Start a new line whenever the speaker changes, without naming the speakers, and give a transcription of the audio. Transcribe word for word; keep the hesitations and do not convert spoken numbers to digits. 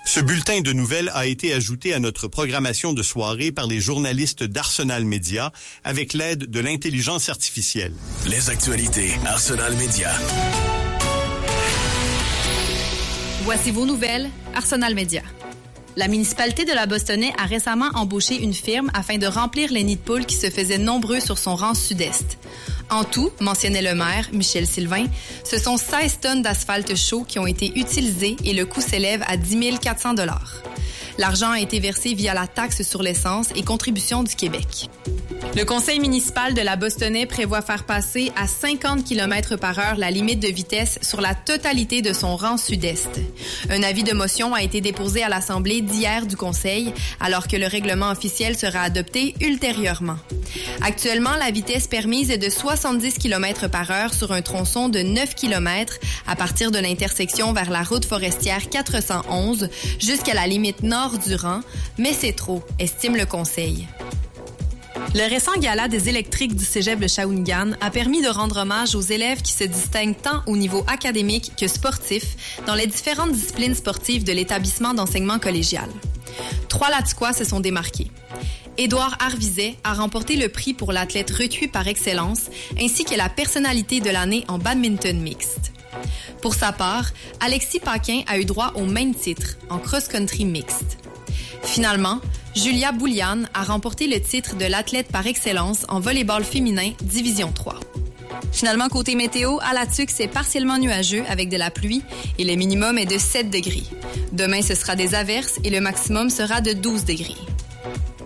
Ce bulletin de nouvelles a été ajouté à notre programmation de soirée par les journalistes d'Arsenal Média avec l'aide de l'intelligence artificielle.
Les actualités Arsenal Média.
Voici vos nouvelles, Arsenal Média. La municipalité de la Bostonnais a récemment embauché une firme afin de remplir les nids de poules qui se faisaient nombreux sur son rang sud-est. En tout, mentionnait le maire, Michel Sylvain, ce sont seize tonnes d'asphalte chaud qui ont été utilisées et le coût s'élève à dix mille quatre cents dollars. L'argent a été versé via la taxe sur l'essence et contribution du Québec. Le conseil municipal de la Bostonnais prévoit faire passer à cinquante kilomètres par heure la limite de vitesse sur la totalité de son rang sud-est. Un avis de motion a été déposé à l'Assemblée d'hier du conseil, alors que le règlement officiel sera adopté ultérieurement. Actuellement, la vitesse permise est de soixante-dix kilomètres par heure sur un tronçon de neuf kilomètres à partir de l'intersection vers la route forestière quatre cent onze jusqu'à la limite nord du rang, mais c'est trop, estime le conseil. Le récent gala des électriques du cégep de Shawinigan a permis de rendre hommage aux élèves qui se distinguent tant au niveau académique que sportif dans les différentes disciplines sportives de l'établissement d'enseignement collégial. Trois Latiquois se sont démarqués. Édouard Harvizet a remporté le prix pour l'athlète recuit par excellence ainsi que la personnalité de l'année en badminton mixte. Pour sa part, Alexis Paquin a eu droit au même titre en cross-country mixte. Finalement, Julia Bouliane a remporté le titre de l'athlète par excellence en volleyball féminin Division trois. Finalement, côté météo, à la Tuque, c'est partiellement nuageux avec de la pluie et le minimum est de sept degrés. Demain, ce sera des averses et le maximum sera de douze degrés.